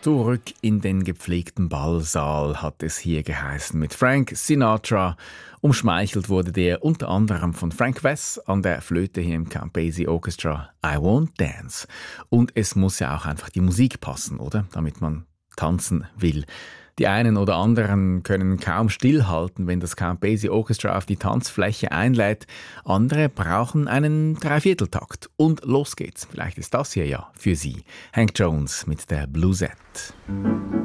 Zurück in den gepflegten Ballsaal hat es hier geheißen mit Frank Sinatra. Umschmeichelt wurde der unter anderem von Frank Wess an der Flöte hier im Count Basie Orchestra I Won't Dance. Und es muss ja auch einfach die Musik passen, oder? Damit man tanzen will. Die einen oder anderen können kaum stillhalten, wenn das Count Basie Orchestra auf die Tanzfläche einlädt. Andere brauchen einen Dreivierteltakt. Und los geht's. Vielleicht ist das hier ja für Sie. Hank Jones mit der Bluesette.